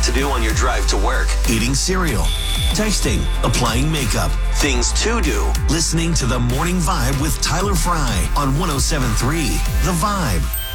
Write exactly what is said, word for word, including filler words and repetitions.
to do on your drive to work. Eating cereal, texting, applying makeup. Things to do. Listening to The Morning Vibe with Tyler Fry on one oh seven point three The Vibe.